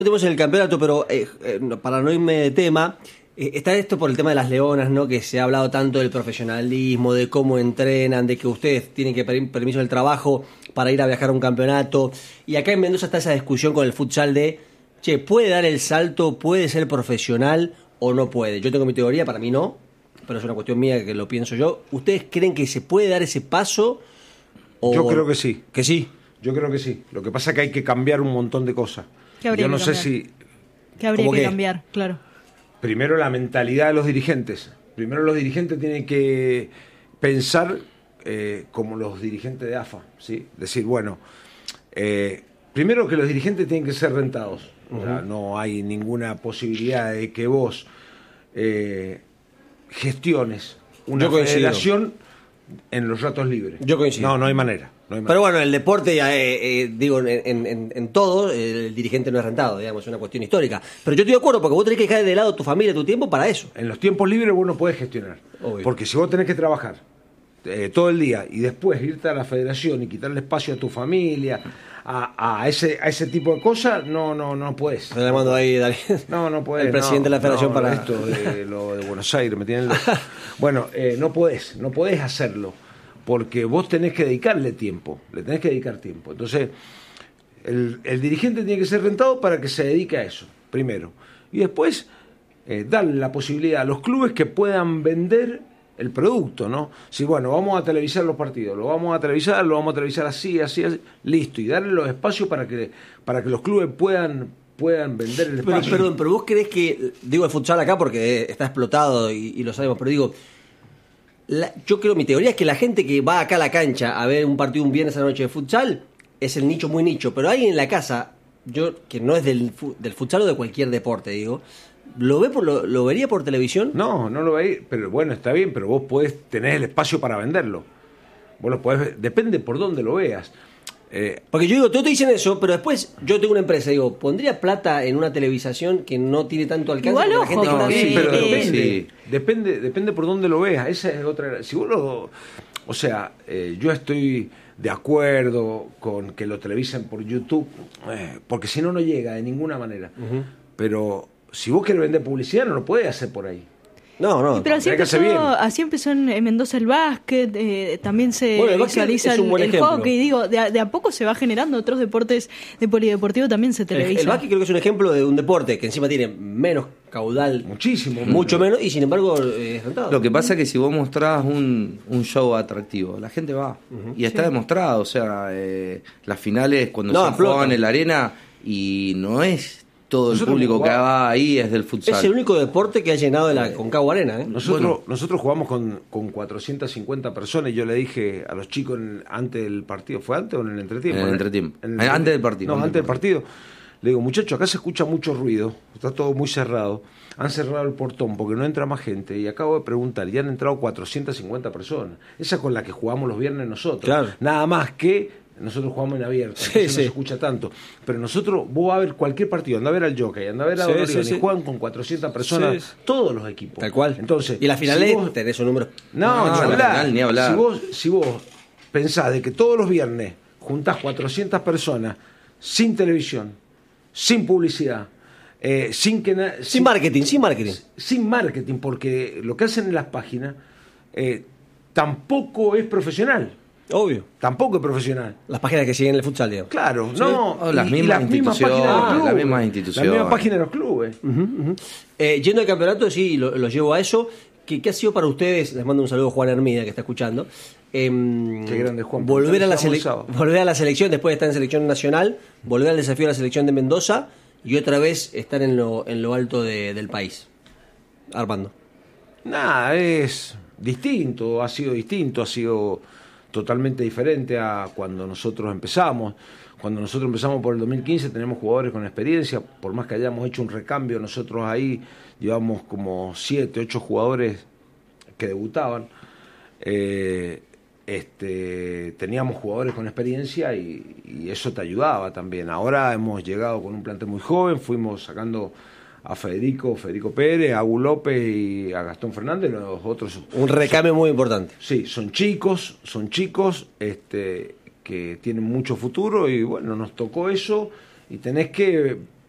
Tenemos el campeonato, pero para no irme de tema, está esto por el tema de las leonas, ¿no? Que se ha hablado tanto del profesionalismo, de cómo entrenan, de que ustedes tienen que pedir permiso del trabajo para ir a viajar a un campeonato. Y acá en Mendoza está esa discusión con el futsal de, che, ¿puede dar el salto? ¿Puede ser profesional o no puede? Yo tengo mi teoría, para mí no, pero es una cuestión mía que lo pienso yo. ¿Ustedes creen que se puede dar ese paso? Yo creo que sí. ¿Que sí? Yo creo que sí. Lo que pasa es que hay que cambiar un montón de cosas. Yo no sé si... ¿Qué habría que cambiar? Claro. Primero, la mentalidad de los dirigentes. Primero, los dirigentes tienen que pensar como los dirigentes de AFA, ¿sí? Decir, bueno, primero que los dirigentes tienen que ser rentados. O sea, no hay ninguna posibilidad de que vos gestiones una federación en los ratos libres. Yo coincido. No hay manera. Pero bueno, el deporte, digo, en todo, el dirigente no es rentado, digamos, es una cuestión histórica. Pero yo estoy de acuerdo, porque vos tenés que dejar de lado tu familia, tu tiempo para eso. En los tiempos libres vos no podés gestionar. Obvio. Porque si vos tenés que trabajar todo el día y después irte a la federación y quitarle espacio a tu familia, a ese tipo de cosas, no podés. Estoy llamando ahí, David. No podés. El presidente de la federación para... Esto de lo de Buenos Aires, me tienen Bueno, no podés hacerlo. Porque vos tenés que dedicarle tiempo, le tenés que dedicar tiempo. Entonces, el dirigente tiene que ser rentado para que se dedique a eso, primero. Y después, darle la posibilidad a los clubes que puedan vender el producto, ¿no? Si, bueno, vamos a televisar los partidos, lo vamos a televisar así, listo. Y darle los espacios para que los clubes puedan vender el espacio. Pero vos creés que, digo el futsal acá porque está explotado y lo sabemos, pero digo... yo creo, mi teoría es que la gente que va acá a la cancha a ver un partido un viernes a la noche de futsal es el nicho muy nicho, pero alguien en la casa, yo que no es del futsal o de cualquier deporte, digo, ¿lo vería por televisión? No lo vería, pero bueno, está bien, pero vos podés tener el espacio para venderlo. Vos lo podés ver, depende por dónde lo veas. Porque yo digo, todos te dicen eso, pero después yo tengo una empresa, digo, ¿pondría plata en una televisación que no tiene tanto alcance? Igual ojo, la gente sí, pero depende por dónde lo veas. Esa es otra. Si vos yo estoy de acuerdo con que lo televisen por YouTube, porque si no llega de ninguna manera. Pero si vos querés vender publicidad, no lo podés hacer por ahí. No. Pero así empezó en Mendoza el básquet, también se visualiza el hockey, digo, de a poco se va generando otros deportes de polideportivo, también se televisa. El básquet creo que es un ejemplo de un deporte que encima tiene menos caudal, mucho menos, y sin embargo es rentado. Lo que pasa es que si vos mostrás un show atractivo, la gente va, y está demostrado, o sea, las finales cuando se juegan en la arena y no es... todo el público que va ahí es del futsal. Es el único deporte que ha llenado de la Concagua Arena. Nosotros jugamos con 450 personas y yo le dije a los chicos antes del partido, ¿fue antes o en el entretiempo? En el entretiempo. Antes del partido. No, antes del partido. Le digo, muchachos, acá se escucha mucho ruido, está todo muy cerrado. Han cerrado el portón porque no entra más gente. Y acabo de preguntar, ya han entrado 450 personas. Esa con la que jugamos los viernes nosotros. Claro. Nada más que... nosotros jugamos en abierto, no se escucha tanto. Pero nosotros, vos vas a ver cualquier partido, anda a ver al Jockey, anda a ver a Dolorian, y juegan con 400 personas, todos los equipos. Tal cual. Entonces, y la final tenés un número. Ni hablar. Si vos pensás de que todos los viernes juntás 400 personas sin televisión, sin publicidad, sin marketing. Sin marketing, porque lo que hacen en las páginas tampoco es profesional. Obvio. Tampoco es profesional. Las páginas que siguen el futsal, digamos. Claro, las mismas instituciones. Las mismas páginas de los clubes. Yendo al campeonato, sí, lo llevo a eso. ¿Qué ha sido para ustedes? Les mando un saludo a Juan Hermida, que está escuchando. Qué grande, Juan. Volver a la selección, después de estar en selección nacional, volver al desafío de la selección de Mendoza y otra vez estar en lo alto del país. Armando. Nada, es distinto, ha sido totalmente diferente a cuando nosotros empezamos. Cuando nosotros empezamos por el 2015 tenemos jugadores con experiencia, por más que hayamos hecho un recambio, nosotros ahí llevamos como 7, 8 jugadores que debutaban. Teníamos jugadores con experiencia y eso te ayudaba también. Ahora hemos llegado con un plantel muy joven, fuimos sacando a Federico Pérez, a Agu López y a Gastón Fernández, los otros. Un recambio muy importante. Sí, son chicos, que tienen mucho futuro y bueno, nos tocó eso y tenés que